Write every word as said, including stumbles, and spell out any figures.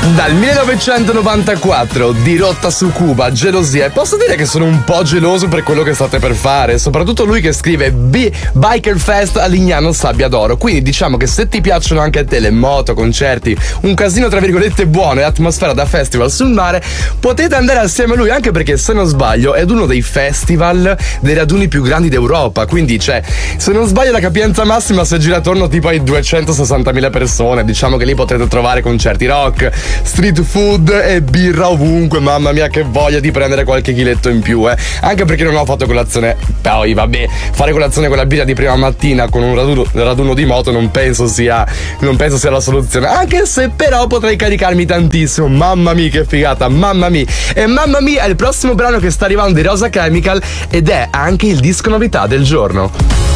Dal millenovecentonovantaquattro, dirotta su Cuba, gelosia. E posso dire che sono un po' geloso per quello che state per fare. Soprattutto lui che scrive B- Biker Fest a Lignano Sabbia d'Oro. Quindi diciamo che se ti piacciono anche a te le moto, concerti, un casino tra virgolette buono e atmosfera da festival sul mare, potete andare assieme a lui, anche perché se non sbaglio è uno dei festival, dei raduni più grandi d'Europa. Quindi cioè, se non sbaglio la capienza massima si aggira attorno tipo ai duecentosessantamila persone. Diciamo che lì potrete trovare concerti rock, street food e birra ovunque. Mamma mia che voglia di prendere qualche chiletto in più, eh. Anche perché non ho fatto colazione. Poi vabbè, fare colazione con la birra di prima mattina con un raduno, raduno di moto non penso sia non penso sia la soluzione. Anche se però potrei caricarmi tantissimo. Mamma mia che figata, mamma mia. E mamma mia è il prossimo brano che sta arrivando di Rosa Chemical ed è anche il disco novità del giorno.